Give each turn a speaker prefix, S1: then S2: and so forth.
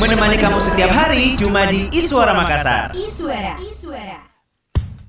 S1: Menemani kamu setiap hari cuma di Iswara Makassar.
S2: Iswara.